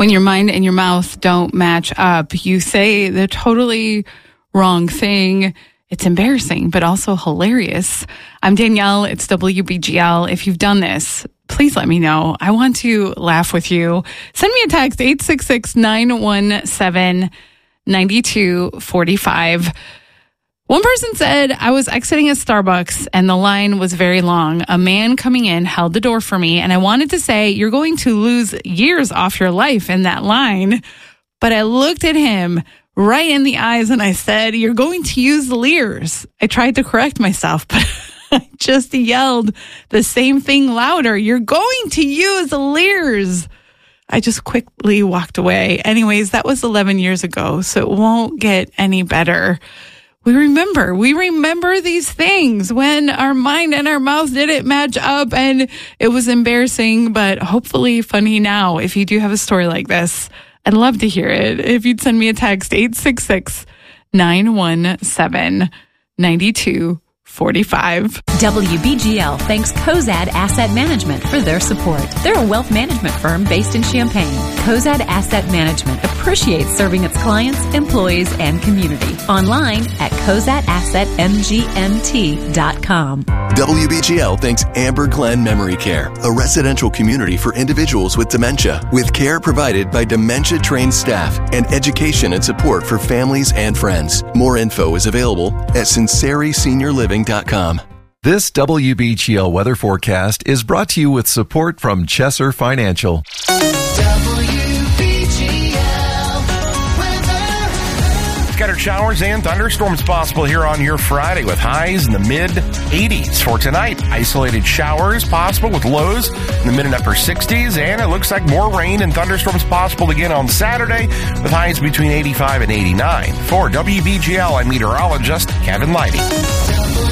when your mind and your mouth don't match up. You say the totally wrong thing. It's embarrassing, but also hilarious. I'm Danielle. It's WBGL. If you've done this, please let me know. I want to laugh with you. Send me a text, 866-917-9245. One person said, I was exiting a Starbucks and the line was very long. A man coming in held the door for me, and I wanted to say, you're going to lose years off your life in that line. But I looked at him right in the eyes and I said, you're going to use Lears. I tried to correct myself, but I just yelled the same thing louder. You're going to use Lears. I just quickly walked away. Anyways, that was 11 years ago, so it won't get any better. We remember these things when our mind and our mouth didn't match up and it was embarrassing, but hopefully funny now. If you do have a story like this, I'd love to hear it. If you'd send me a text, 866-917-9245. WBGL thanks Cozad Asset Management for their support. They're a wealth management firm based in Champaign. Cozad Asset Management appreciates serving its clients, employees, and community. Online at cozadassetmgmt.com. WBGL thanks Amber Glen Memory Care, a residential community for individuals with dementia, with care provided by dementia-trained staff and education and support for families and friends. More info is available at sinceriseniorliving.com. This WBGL weather forecast is brought to you with support from Chesser Financial. Scattered showers and thunderstorms possible here on your Friday with highs in the mid-80s. For tonight, isolated showers possible with lows in the mid and upper 60s. And it looks like more rain and thunderstorms possible again on Saturday with highs between 85 and 89. For WBGL, I'm meteorologist Kevin Lighty.